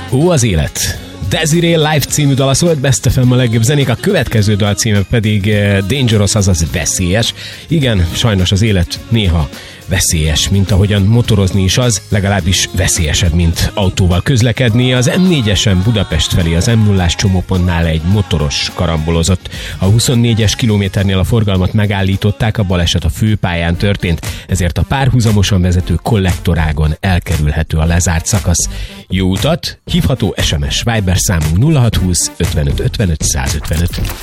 Az élet. Desiree Life című dala szólt, Best FM a legjobb zenék, a következő dal címe pedig Dangerous, azaz veszélyes. Igen, sajnos az élet néha veszélyes, mint ahogyan motorozni is az, legalábbis veszélyesebb, mint autóval közlekedni. Az M4-esen Budapest felé az M0-ás csomópontnál egy motoros karambolozott. A 24-es kilométernél a forgalmat megállították, a baleset a főpályán történt, ezért a párhuzamosan vezető kollektorágon elkerülhető a lezárt szakasz. Jó utat! Hívható SMS Viber számunk 0620 55 55 155.